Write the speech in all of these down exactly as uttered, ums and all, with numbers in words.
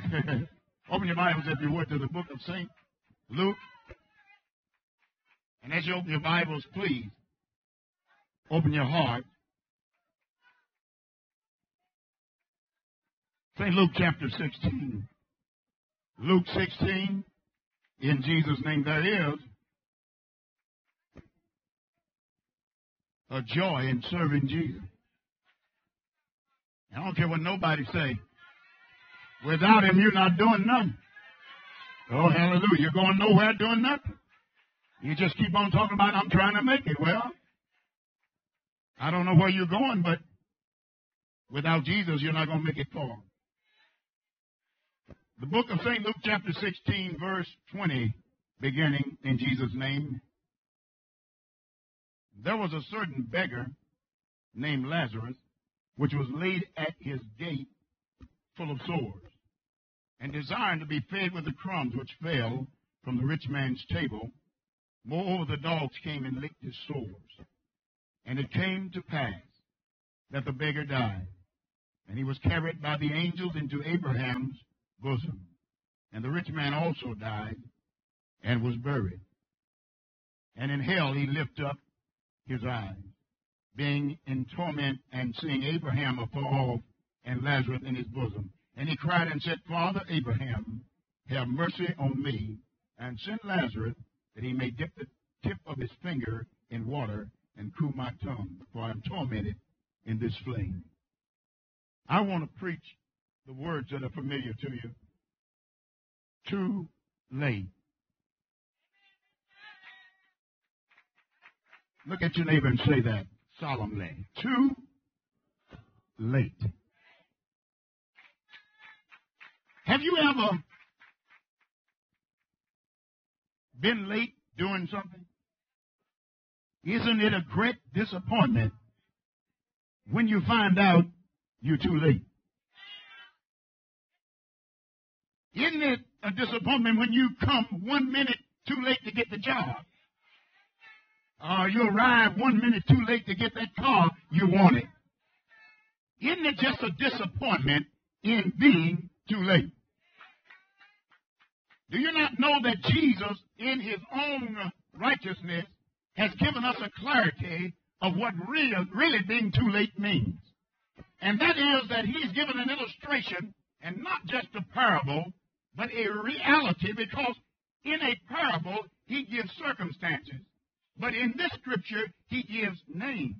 Open your Bibles, if you would, to the book of Saint Luke. And as you open your Bibles, please open your heart. Saint Luke chapter sixteen. Luke sixteen, in Jesus' name, there is a joy in serving Jesus. I don't care what nobody say. Without him, you're not doing nothing. Oh, hallelujah. You're going nowhere doing nothing. You just keep on talking about, I'm trying to make it. Well, I don't know where you're going, but without Jesus, you're not going to make it far. The book of Saint Luke chapter sixteen, verse twenty, beginning in Jesus' name. There was a certain beggar named Lazarus, which was laid at his gate full of sores, and desiring to be fed with the crumbs which fell from the rich man's table. Moreover, the dogs came and licked his sores. And it came to pass that the beggar died, and he was carried by the angels into Abraham's bosom. And the rich man also died and was buried. And in hell he lifted up his eyes, being in torment, and seeing Abraham afar off and Lazarus in his bosom. And he cried and said, Father Abraham, have mercy on me, and send Lazarus, that he may dip the tip of his finger in water and cool my tongue, for I am tormented in this flame. I want to preach the words that are familiar to you. Too late. Look at your neighbor and say that solemnly. Too late. Have you ever been late doing something? Isn't it a great disappointment when you find out you're too late? Isn't it a disappointment when you come one minute too late to get the job? Or you arrive one minute too late to get that car you wanted? Isn't it just a disappointment in being too late? Do you not know that Jesus, in his own righteousness, has given us a clarity of what really, really being too late means? And that is that he's given an illustration, and not just a parable, but a reality, because in a parable, he gives circumstances. But in this scripture, he gives names.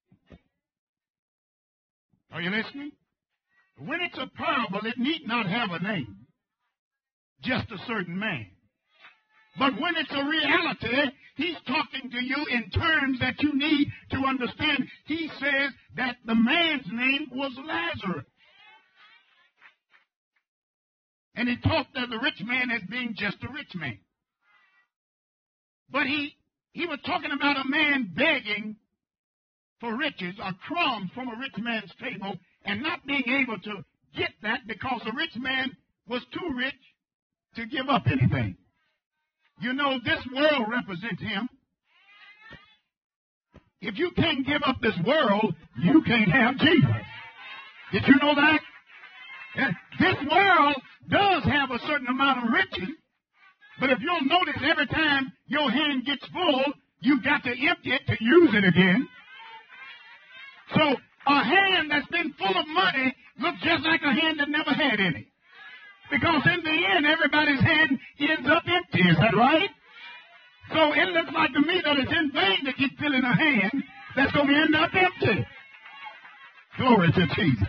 Are you listening? When it's a parable, it need not have a name. Just a certain man. But when it's a reality, he's talking to you in terms that you need to understand. He says that the man's name was Lazarus. And he talked of the rich man as being just a rich man. But he, he was talking about a man begging for riches, or crumbs from a rich man's table, and not being able to get that because the rich man was too rich to give up anything. You know, this world represents him. If you can't give up this world, you can't have Jesus. Did you know that? This world does have a certain amount of riches, but if you'll notice, every time your hand gets full, you've got to empty it to use it again. So a hand that's been full of money looks just like a hand that never had any. Because in the end, everybody's hand ends up empty. Is that right? So it looks like to me that it's in vain to keep filling a hand that's going to end up empty. Glory to Jesus.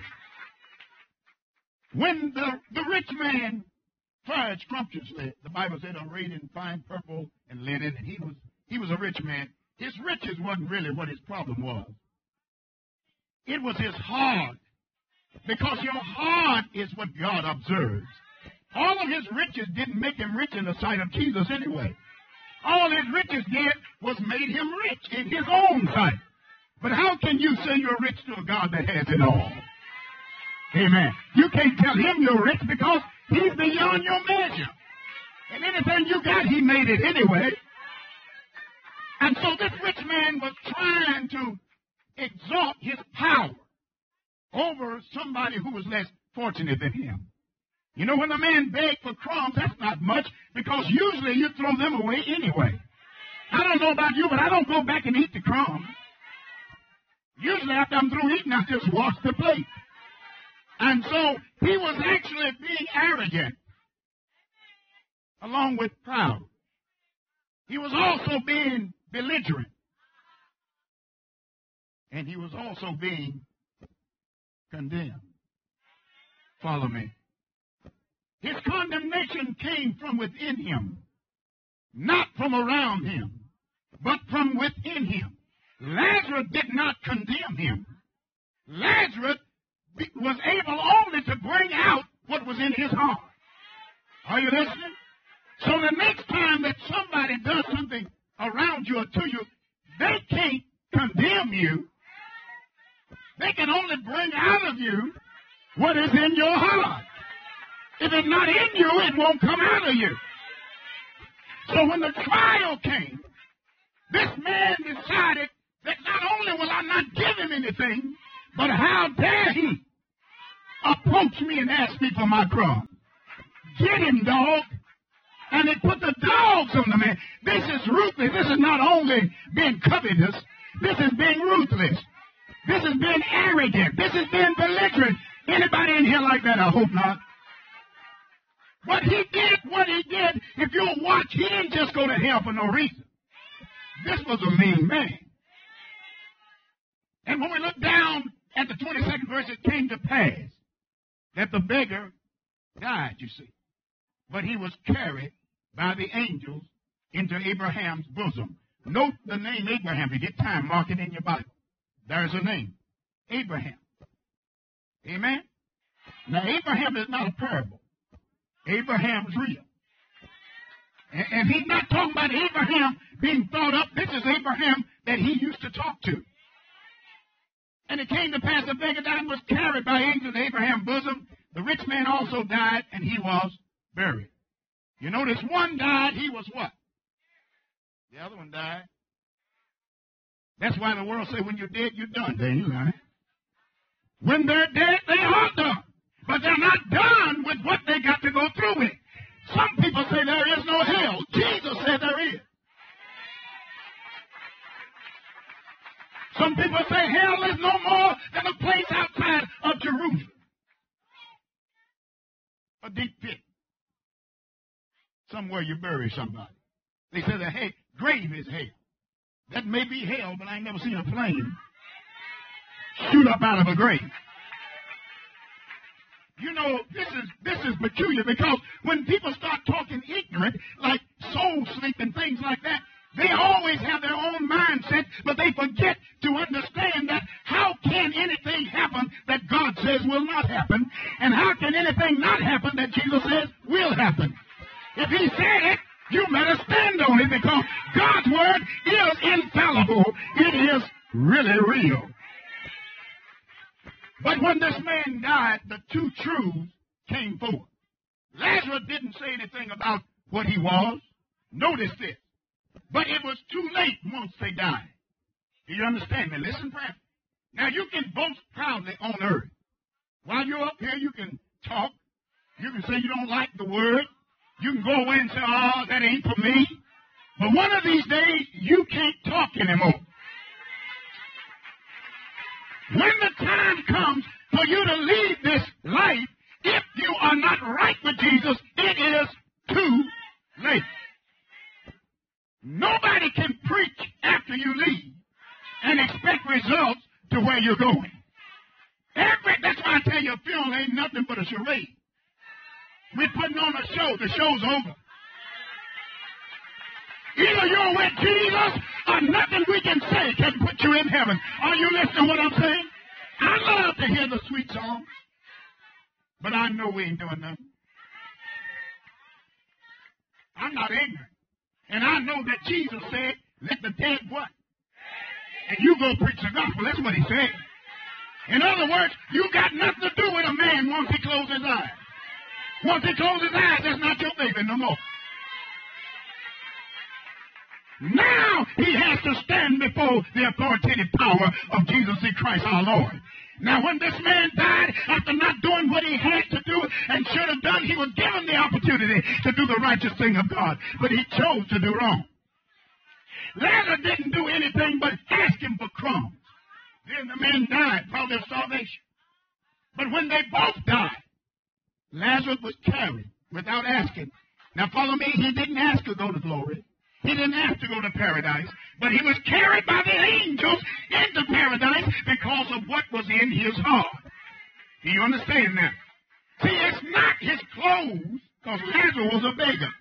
When the, the rich man fared scrumptiously, the Bible said, arrayed in fine purple and linen, and he was, he was a rich man. His riches wasn't really what his problem was. It was his heart. Because your heart is what God observes. All of his riches didn't make him rich in the sight of Jesus anyway. All his riches did was made him rich in his own sight. But how can you say you're rich to a God that has it all? Amen. You can't tell him you're rich because he's beyond your measure. And anything you got, he made it anyway. And so this rich man was trying to exalt his power over somebody who was less fortunate than him. You know, when the man begged for crumbs, that's not much, because usually you throw them away anyway. I don't know about you, but I don't go back and eat the crumbs. Usually after I'm through eating, I just wash the plate. And so he was actually being arrogant, along with proud. He was also being belligerent. And he was also being condemned. Follow me. His condemnation came from within him, not from around him, but from within him. Lazarus did not condemn him. Lazarus was able only to bring out what was in his heart. Are you listening? So the next time that somebody does something around you or to you, they can't condemn you. They can only bring out of you what is in your heart. If it's not in you, it won't come out of you. So when the trial came, this man decided that not only will I not give him anything, but how dare he approach me and ask me for my crumb? Get him, dog. And they put the dogs on the man. This is ruthless. This is not only being covetous. This is being ruthless. This is being arrogant. This is being belligerent. Anybody in here like that? I hope not. But he did what he did. If you'll watch, he didn't just go to hell for no reason. This was a mean man. And when we look down at the twenty-second verse, it came to pass that the beggar died, you see. But he was carried by the angels into Abraham's bosom. Note the name Abraham. If you get time, mark it in your Bible. There's a name. Abraham. Amen? Now, Abraham is not a parable. Abraham's real. And, and he's not talking about Abraham being thought up. This is Abraham that he used to talk to. And it came to pass the beggar died and was carried by angels in Abraham's bosom. The rich man also died, and he was buried. You notice one died, he was what? The other one died. That's why the world say when you're dead, you're done. They ain't lying. When they're dead, they are done. But they're not done with what they got to go through with. Some people say there is no hell. Jesus said there is. Some people say hell is no more than a place outside of Jerusalem. A deep pit. Somewhere you bury somebody. They say the hey, grave is hell. That may be hell, but I ain't never seen a plane shoot up out of a grave. You know, this is this is peculiar because when people start talking ignorant, like soul sleep and things like that, they always have their own mindset, but they forget to understand that how can anything happen that God says will not happen, and how can anything not happen that Jesus says will happen? If he said it, you better stand on it because God's word is infallible. It is really real. But when this man died, the two truths came forth. Lazarus didn't say anything about what he was. Notice this. But it was too late once they died. Do you understand me? Listen, friend. Now, you can boast proudly on earth. While you're up here, you can talk. You can say you don't like the word. You can go away and say, oh, that ain't for me. But one of these days, you can't talk anymore. When the time comes for you to leave this life, if you are not right with Jesus, it is too late. Nobody can preach after you leave and expect results to where you're going. Every, that's why I tell you, a funeral ain't nothing but a charade. We're putting on a show. The show's over. Either you're with Jesus or nothing we can say can put you in heaven. Are you listening to what I'm saying? I love to hear the sweet songs, but I know we ain't doing nothing. I'm not ignorant. And I know that Jesus said, let the dead what? And you go preach the gospel. That's what he said. In other words, you got nothing to do with a man once he closes his eyes. Once he closes his eyes, that's not your baby no more. Now he has to stand before the authoritative power of Jesus Christ our Lord. Now when this man died, after not doing what he had to do, and should have done. He was given the opportunity to do the righteous thing of God, but he chose to do wrong. Lazarus didn't do anything but ask him for crumbs. Then the man died, probably of starvation. But when they both died, Lazarus was carried without asking. Now follow me, he didn't ask to go to glory. He didn't have to go to paradise, but he was carried by the angels into paradise because of what was in his heart. Do you understand that? See, it's not his clothes, because Lazarus was a beggar.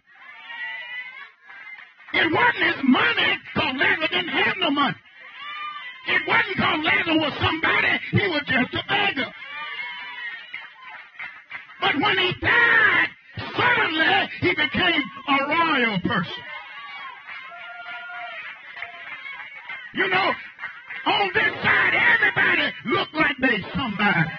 It wasn't his money, because Lazarus didn't have no money. It wasn't because Lazarus was somebody, he was just a beggar. But when he died, suddenly he became a royal person. You know, on this side, everybody looked like they somebody.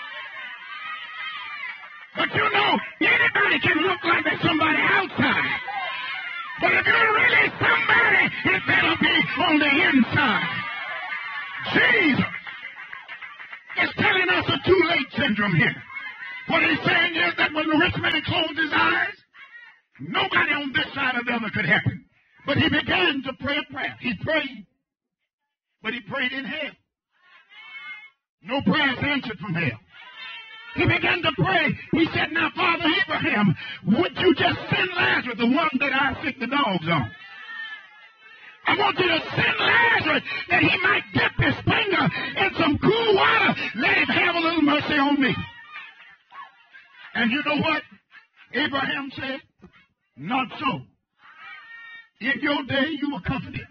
But you know, anybody can look like they're somebody outside. But if you're really somebody, it better be on the inside. Jesus is telling us a too late syndrome here. What he's saying is that when the rich man closed his eyes, nobody on this side or the other could help him. But he began to pray a prayer. He prayed, but he prayed in hell. No prayers answered from hell. He began to pray. He said, now, Father Abraham, would you just send Lazarus, the one that I sick the dogs on? I want you to send Lazarus that he might dip his finger in some cool water. Let him have a little mercy on me. And you know what Abraham said? Not so. In your day you were comforted.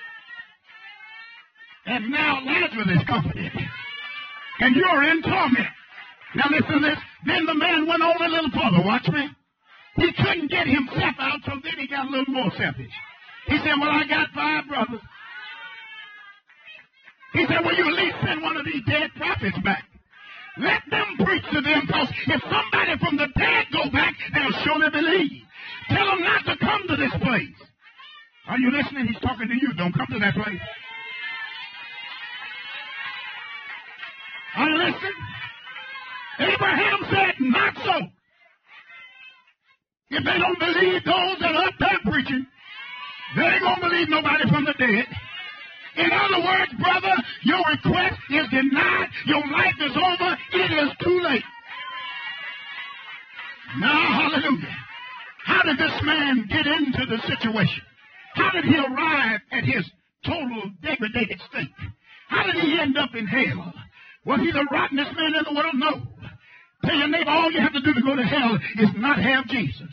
And now Lazarus is comforted. And you're in torment. Now listen to this. Then the man went on a little further. Watch me. He couldn't get himself out, so then he got a little more selfish. He said, well, I got five brothers. He said, well, you at least send one of these dead prophets back. Let them preach to them, because if somebody from the dead go back, they'll surely believe. Tell them not to come to this place. Are you listening? He's talking to you. Don't come to that place. Are you listening? Abraham said, not so. If they don't believe those that are up there preaching, they ain't going to believe nobody from the dead. In other words, brother, your request is denied. Your life is over. It is too late. Now, hallelujah. How did this man get into the situation? How did he arrive at his total degraded state? How did he end up in hell? Was he the rottenest man in the world? No. Tell your neighbor, all you have to do to go to hell is not have Jesus.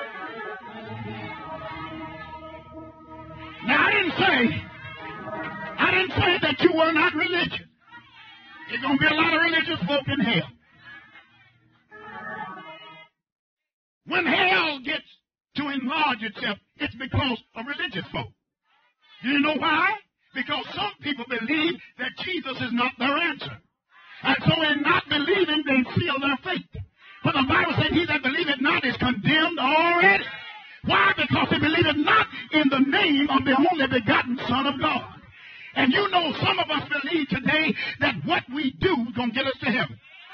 Now, I didn't say, I didn't say that you were not religious. There's going to be a lot of religious folk in hell. When hell gets to enlarge itself, it's because of religious folk. Do you know why? Because some people believe that Jesus is not their answer. And so in not believing, they seal their faith. For the Bible said, he that believeth not is condemned already. Why? Because they believe not in the name of the only begotten Son of God. And you know, some of us believe today that what we do is going to get us to heaven.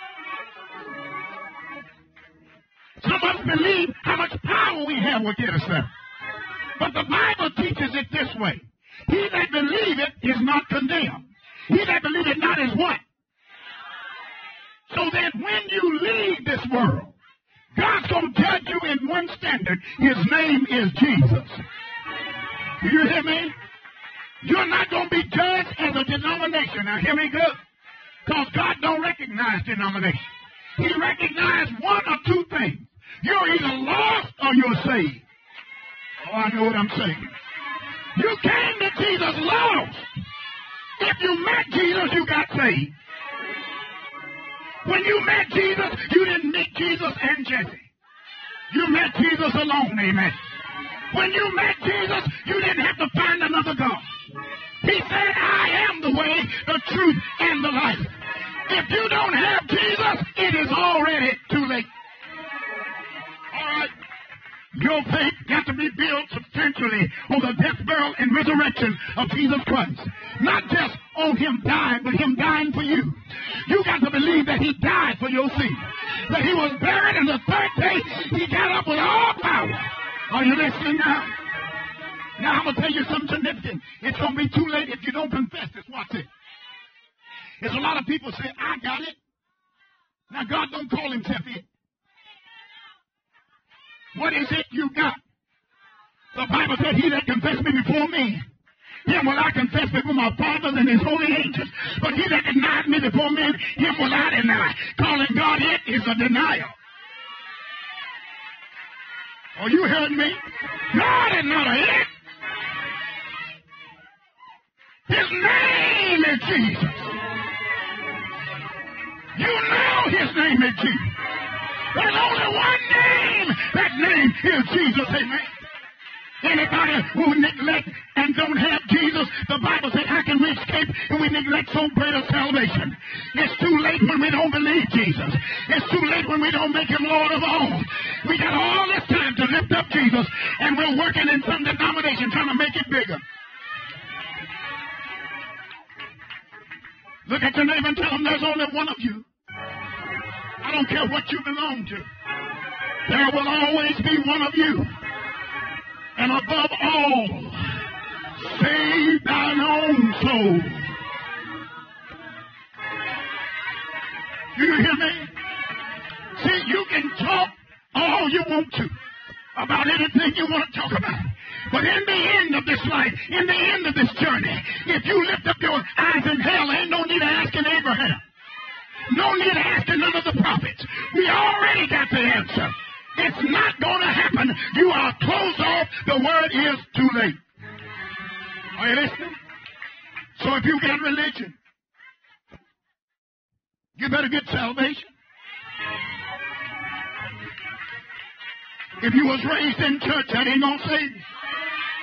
Some of us believe how much power we have will get us there. But the Bible teaches it this way. He that believeth is not condemned. He that believeth not is what? So that when you leave this world, God's going to judge you in one standard. His name is Jesus. Do you hear me? You're not going to be judged as a denomination. Now hear me good. Because God don't recognize denomination. He recognizes one or two things. You're either lost or you're saved. Oh, I know what I'm saying. You came to Jesus lost. If you met Jesus, you got saved. When you met Jesus, you didn't meet Jesus and Jesse. You met Jesus alone, amen. When you met Jesus, you didn't have to find another God. He said, I am the way, the truth, and the life. If you don't have Jesus, it is already too late. All right. Your faith got to be built substantially on the death, burial, and resurrection of Jesus Christ. Not just on him dying, but him dying for you. You got to believe that he died for your sin. that he was buried, and the third day he got up with all power. Are you listening now? Now I'm going to tell you something significant. It's going to be too late if you don't confess this. Watch it. There's a lot of people say, I got it. Now God don't call himself it. What is it you got? The Bible said, he that confessed me before me, him will I confess before my fathers and his holy angels. But he that denied me before men, him will I deny. Calling God it is a denial. Oh, you heard me? God is not a it. His name is Jesus. You know his name is Jesus. There's only one name. That name is Jesus. Amen. Anybody who neglect and don't have Jesus, the Bible says, how can we escape if we neglect so great a salvation? It's too late when we don't believe Jesus. It's too late when we don't make him Lord of all. We got all this time to lift up Jesus, and we're working in some denomination trying to make it bigger. Look at your neighbor and tell them there's only one of you. I don't care what you belong to. There will always be one of you. And above all, save thine own soul. Do you hear me? See, you can talk all you want to about anything you want to talk about. But in the end of this life, in the end of this journey, if you lift up your eyes in hell, ain't no need of asking Abraham. No need of asking none of the prophets. We already got the answer. It's not going to happen. You are closed off. The word is too late. Are you listening? So if you got religion, you better get salvation. If you was raised in church, that ain't going to save you.